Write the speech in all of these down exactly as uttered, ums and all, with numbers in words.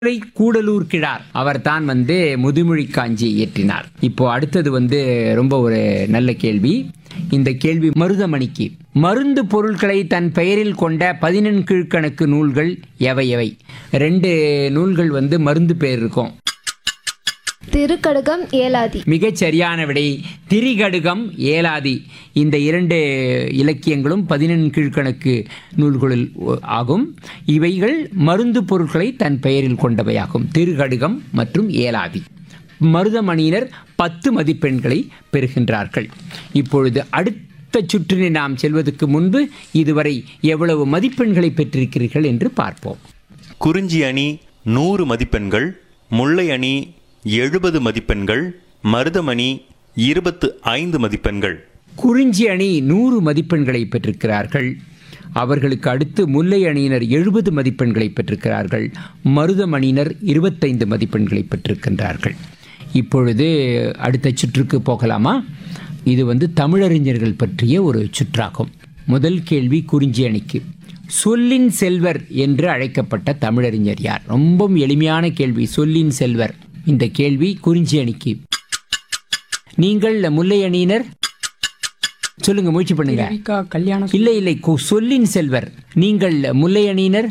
கூடலூர் கிழார் அவர் தான் வந்து முதுமொழி காஞ்சி இயற்றினார். இப்போ அடுத்தது வந்து ரொம்ப ஒரு நல்ல கேள்வி. இந்த கேள்வி மருதமணிக்கு. மருந்து பொருட்களை தன் பெயரில் கொண்ட பதினெண் கீழ்கணக்கு நூல்கள் எவை எவை? ரெண்டு நூல்கள் வந்து மருந்து பெயர் இருக்கும். திருக்கடுகம், ஏலாதி. மிகச் சரியான விடை. திரிகடுகம், ஏலாதி இந்த இரண்டு இலக்கியங்களும் பதினெண் கீழ்கணக்கு நூல்களில் ஆகும். இவைகள் மருந்து பொருட்களை தன் பெயரில் கொண்டவையாகும். திருகடுகம் மற்றும் ஏலாதி. மருதமணியினர் பத்து மதிப்பெண்களை பெறுகின்றார்கள். இப்பொழுது அடுத்த சுற்றினை நாம் செல்வதற்கு முன்பு இதுவரை எவ்வளவு மதிப்பெண்களை பெற்றிருக்கிறீர்கள் என்று பார்ப்போம். குறிஞ்சி அணி நூறு மதிப்பெண்கள், முல்லை அணி எழுபது மதிப்பெண்கள், மருதமணி இருபத்து ஐந்து மதிப்பெண்கள். குறிஞ்சி அணி நூறு மதிப்பெண்களை பெற்றிருக்கிறார்கள். அவர்களுக்கு அடுத்து முல்லை அணியினர் எழுபது மதிப்பெண்களை பெற்றிருக்கிறார்கள். மருதமணியினர் இருபத்தைந்து மதிப்பெண்களை பெற்றிருக்கின்றார்கள். இப்பொழுது அடுத்த சுற்றுக்கு போகலாமா? இது வந்து தமிழறிஞர்கள் பற்றிய ஒரு சுற்றாகும். முதல் கேள்வி குறிஞ்சி அணிக்கு. சொல்லின் செல்வர் என்று அழைக்கப்பட்ட தமிழறிஞர் யார்? ரொம்ப எளிமையான கேள்வி. சொல்லின் செல்வர். இந்த கேள்வி குறிஞ்சி அணிக்கு. நீங்கள் முல்லை அணியினர் சொல்லுங்க, முயற்சி பண்ணுங்க. இல்லை இல்லை, சொல்லின் செல்வர். நீங்கள் முல்லை அணியினர்.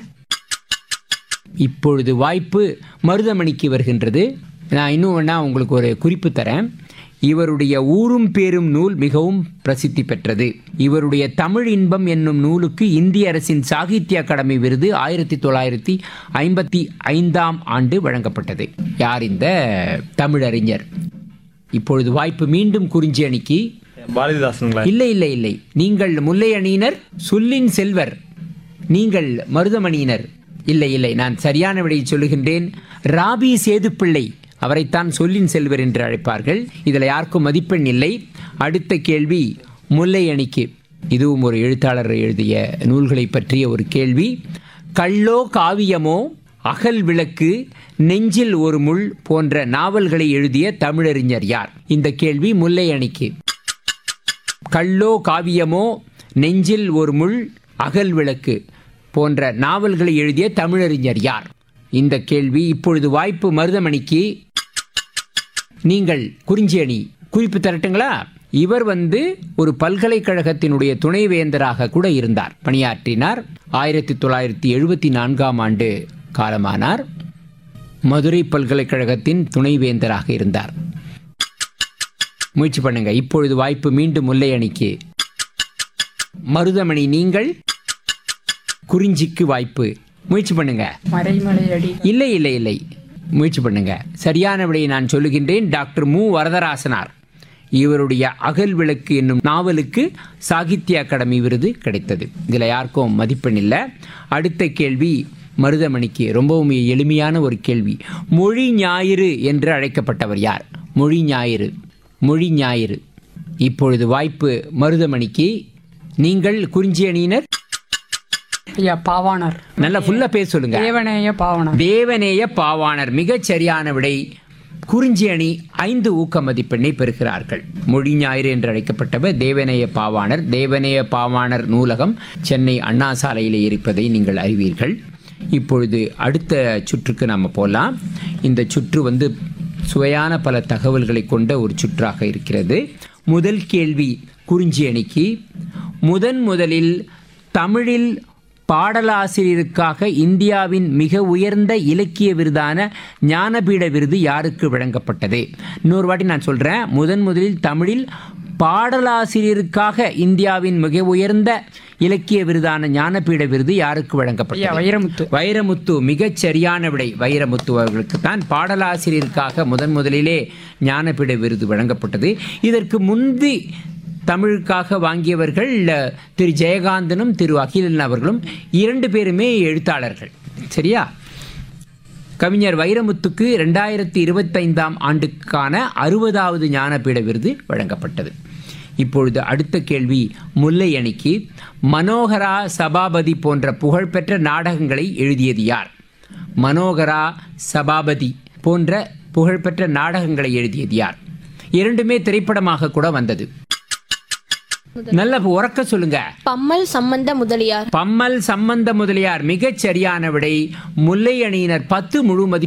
இப்பொழுது வாய்ப்பு மருதமணிக்கு வருகின்றது. நான் இன்னும் வேணா உங்களுக்கு ஒரு குறிப்பு தரேன். இவருடைய ஊரும் பேரும் நூல் மிகவும் பிரசித்தி பெற்றது. இவருடைய தமிழ் இன்பம் என்னும் நூலுக்கு இந்திய அரசின் சாகித்ய அகாடமி விருது ஆயிரத்தி தொள்ளாயிரத்தி ஐம்பத்தி ஐந்தாம் ஆண்டு வழங்கப்பட்டது. யார் இந்த தமிழறிஞர்? இப்பொழுது வாய்ப்பு மீண்டும் குறிஞ்சி அணிக்கு. பாரதிதாசன். இல்லை இல்லை இல்லை, நீங்கள் முல்லை அணியினர். சொல்லின் செல்வர். நீங்கள் மருதமணியினர். இல்லை இல்லை, நான் சரியான விடையை சொல்லுகின்றேன். ராபி சேதுப்பிள்ளை. அவரைத்தான் சொல்லின் செல்வர் என்று அழைப்பார்கள். இதில் யாருக்கும் மதிப்பெண் இல்லை. அடுத்த கேள்வி முல்லை அணிக்கு. இதுவும் ஒரு எழுத்தாளர் எழுதிய நூல்களை பற்றிய ஒரு கேள்வி. கள்ளோ காவியமோ, அகல் விளக்கு, நெஞ்சில் ஒரு முள் போன்ற நாவல்களை எழுதிய தமிழறிஞர் யார்? இந்த கேள்வி முல்லை அணிக்கு. கள்ளோ காவியமோ, நெஞ்சில் ஒரு முள், அகல் விளக்கு போன்ற நாவல்களை எழுதிய தமிழறிஞர் யார்? இந்த கேள்வி. இப்பொழுது வாய்ப்பு மருதமணிக்கு. நீங்கள் குறிஞ்சி அணி. குறிப்பு தரட்டுங்களா? இவர் வந்து ஒரு பல்கலைக்கழகத்தினுடைய துணைவேந்தராக கூட இருந்தார், பணியாற்றினார். ஆயிரத்தி தொள்ளாயிரத்தி எழுபத்தி நான்காம் ஆண்டு காலமானார். மதுரை பல்கலைக்கழகத்தின் துணைவேந்தராக இருந்தார். முயற்சி பண்ணுங்க. இப்பொழுது வாய்ப்பு மீண்டும் முல்லை அணிக்கு. மருதமணி நீங்கள். குறிஞ்சிக்கு வாய்ப்பு. முயற்சி பண்ணுங்க. இல்லை இல்லை இல்லை, முயற்சி பண்ணுங்க. சரியான விடையை நான் சொல்லுகின்றேன். டாக்டர் மு வரதராசனார். இவருடைய அகல் விளக்கு என்னும் நாவலுக்கு சாகித்ய அகாடமி விருது கிடைத்தது. இதில் யாருக்கும் மதிப்பெண் இல்லை. அடுத்த கேள்வி மருதமணிக்கு. ரொம்பவும் எளிமையான ஒரு கேள்வி. மொழி ஞாயிறு என்று அழைக்கப்பட்டவர் யார்? மொழி ஞாயிறு. மொழி ஞாயிறு. இப்பொழுது வாய்ப்பு மருதமணிக்கு. நீங்கள் குறிஞ்சி அணியினர். பாவாணர். நல்லா ஃபுல்லா பேர் சொல்லுங்க. தேவநேய பாவாணர். தேவநேய பாவாணர். மிகச் சரியான விடை. குறிஞ்சி அணி ஐந்து ஊக்க மதிப்பெண்ணை பெறுகிறார்கள். மொழி ஞாயிறு என்று அழைக்கப்பட்டவர் தேவநேய பாவாணர். தேவநேய பாவாணர் நூலகம் சென்னை அண்ணா சாலையிலே இருப்பதை நீங்கள் அறிவீர்கள். இப்பொழுது அடுத்த சுற்றுக்கு நாம் போகலாம். இந்த சுற்று வந்து சுவையான பல தகவல்களை கொண்ட ஒரு சுற்றாக இருக்கிறது. முதல் கேள்வி குறிஞ்சி அணிக்கு. முதன் முதலில் தமிழில் பாடலாசிரியருக்காக இந்தியாவின் மிக உயர்ந்த இலக்கிய விருதான ஞானபீட விருது யாருக்கு வழங்கப்பட்டது? இன்னொரு வாட்டி நான் சொல்கிறேன். முதன் முதலில் தமிழில் பாடலாசிரியருக்காக இந்தியாவின் மிக உயர்ந்த இலக்கிய விருதான ஞானபீட விருது யாருக்கு வழங்கப்பட்டது? வைரமுத்து. வைரமுத்து. மிகச் சரியான விடை. வைரமுத்து அவர்களுக்கு தான் பாடலாசிரியருக்காக முதன் முதலிலே ஞானபீட விருது வழங்கப்பட்டது. இதற்கு முந்தி தமிழுக்காக வாங்கியவர்கள் திரு ஜெயகாந்தனும் திரு அகிலன் அவர்களும். இரண்டு பேருமே எழுத்தாளர்கள். சரியா? கவிஞர் வைரமுத்துக்கு ரெண்டாயிரத்தி இருபத்தைந்தாம் ஆண்டுக்கான அறுபதாவது ஞானபீட விருது வழங்கப்பட்டது. இப்பொழுது அடுத்த கேள்வி முல்லை அணிக்கு. மனோகரா, சபாபதி போன்ற புகழ்பெற்ற நாடகங்களை எழுதியது யார்? மனோகரா, சபாபதி போன்ற புகழ்பெற்ற நாடகங்களை எழுதியது யார்? இரண்டுமே திரைப்படமாக கூட வந்தது. நல்ல உறக்க சொல்லுங்க. பம்மல் சம்பந்த முதலியார். பம்மல் சம்பந்த முதலியார். மிகச் சரியான விடை. முல்லை அணியினர் பத்து முழு மதிப்பெண்